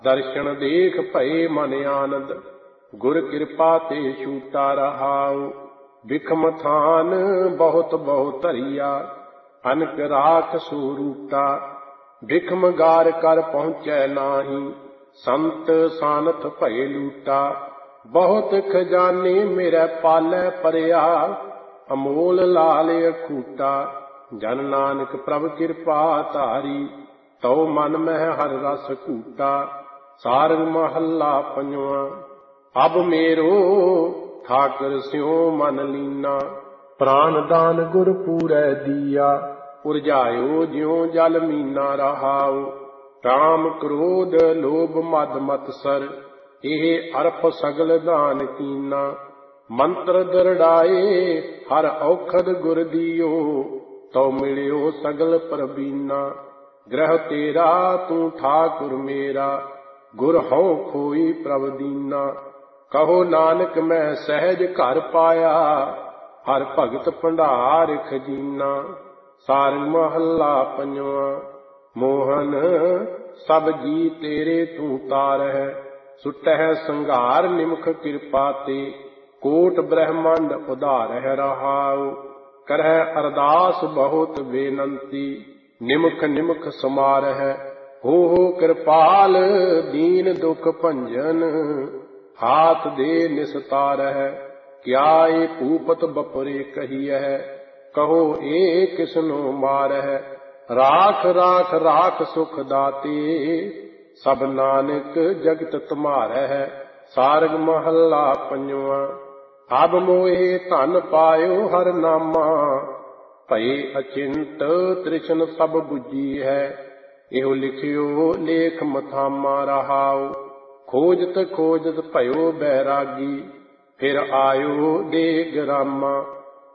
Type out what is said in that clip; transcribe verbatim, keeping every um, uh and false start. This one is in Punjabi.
ਦਰਸ਼ਨ ਦੇਖ ਭਏ ਮਨ ਆਨੰਦ, ਗੁਰ ਕਿਰਪਾ ਤੇ ਛੂਟਾ ਰਹਾਉ। ਬਿਖਮ ਥਾਨ ਬਹੁਤ ਬਹੁ ਧਰੀਆ, ਅਨਕ ਰਾਖ ਸੋ ਰੂਟਾ। ਬਿਖਮ ਗਾਰ ਕਰ ਪਹੁੰਚੈ ਨਾਹੀ, ਸੰਤ ਸਾਨਥ ਭਏ ਲੂਟਾ। ਬਹੁਤ ਖਜ਼ਾਨੇ ਮੇਰੇ ਪਾਲੈ ਪਰਿਆ, ਅਮੋਲ ਲਾਲ ਅਖੂਟਾ। ਜਨ ਨਾਨਕ ਪ੍ਰਭ ਕਿਰਪਾ ਧਾਰੀ, ਤਉ ਮਨ ਮਹਿ ਹਰ ਰਸ ਘੂਟਾ। ਸਾਰੰਗ ਮਹੱਲਾ ਪੰਜਵਾਂ। ਅਬ ਮੇਰੋ ਠਾਕੁਰ ਸਿਉ ਮਨ ਲੀਨਾ, ਪ੍ਰਾਨ ਦਾਨ ਗੁਰ ਪੂਰੈ ਦੀਆ। ਉਰਜਾਇਓ ਜਿਉ ਜਲ ਮੀਨਾ ਰਹਾਉ। ਕਾਮ ਕ੍ਰੋਧ ਲੋਭ ਮਦ ਮਤਸਰ, ਇਹ ਅਰਪ ਸਗਲ ਦਾਨ ਕੀਨਾ। ਮੰਤਰ ਦਰੜਾਏ ਹਰ ਔਖਦ ਗੁਰ ਦੀਓ, ਤਉ ਮਿਲਿਓ ਸਗਲ ਪ੍ਰਬੀਨਾ। ਗ੍ਰਹਿ ਤੇਰਾ ਤੂੰ ਠਾਕੁਰ ਮੇਰਾ, ਗੁਰ ਹਉ ਖੋਈ ਪ੍ਰਭ ਦੀਨਾ। ਕਹੋ ਨਾਨਕ ਮੈਂ ਸਹਿਜ ਘਰ ਪਾਇਆ, ਹਰ ਭਗਤ ਭੰਡਾਰ ਖਜੀਨਾ। ਸਾਰੰਗ ਮਹੱਲਾ ਪੰਜਵਾਂ। ਮੋਹਨ ਸਭ ਜੀ ਤੇਰੇ ਤੂੰ ਤਾਰਹਿ, ਸੁਟਹਿ ਸੰਘਾਰ ਨਿਮਖ ਕਿਰਪਾ ਤੇ। ਕੋਟ ਬ੍ਰਹਮੰਡ ਉਧਾਰਹਿ ਰਹਾਉ, ਕਰਹਿ ਅਰਦਾਸ ਬਹੁਤ ਬੇਨੰਤੀ। ਨਿਮਖ ਨਿਮਖ ਸਮਾਰਹਿ, ਹੋ ਹੋ ਕਿਰਪਾਲ ਦੀਨ ਦੁਖ ਭੰਜਨ। ਹਾਥ ਦੇ ਨਿਸਤਾਰਹਿ, ਕਿਆ ਏ ਭੂਪਤ ਬਪੁਰੇ ਕਹੀਐ। ਕਹੋ ਏ ਕਿਸਨੋ ਮਾਰਹਿ, ਰਾਖ ਰਾਖ ਰਾਖ ਸੁਖ ਦਾਤੇ। ਸਭ ਨਾਨਕ ਜਗਤ ਤੁਮਾਰਹਿ। ਸਾਰੰਗ ਮਹੱਲਾ ਪੰਜਵਾਂ। ਅਬ ਮੋਏ ਧਨ ਪਾਇਓ ਹਰ ਨਾਮਾ, ਭਏ ਅਚਿੰਤ ਤ੍ਰਿਸ਼ਨ ਸਭ ਬੁੱਝੀ ਹੈ। ਇਹੋ ਲਿਖਿਓ ਲੇਖ ਮਥਾਮਾ ਰਹਾਉ, ਖੋਜਤ ਖੋਜਤ ਭਇਓ ਬੈਰਾਗੀ। ਫਿਰ ਆਇਓ ਦੇਗ ਰਾਮਾ,